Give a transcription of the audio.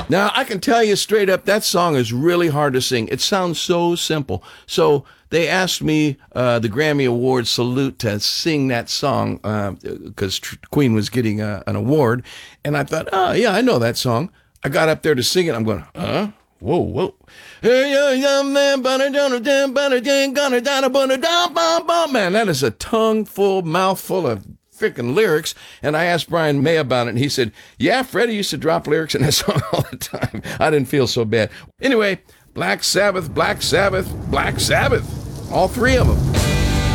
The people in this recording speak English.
Now, I can tell you straight up, that song is really hard to sing. It sounds so simple. So they asked me, the Grammy Award salute, to sing that song because Queen was getting an award. And I thought, oh, yeah, I know that song. I got up there to sing it. I'm going, huh? Whoa, whoa. Man, that is a tongue full, mouthful of freaking lyrics. And I asked Brian May about it, and he said, yeah, Freddie used to drop lyrics in that song all the time. I didn't feel so bad. Anyway, Black Sabbath, Black Sabbath, Black Sabbath. All three of them.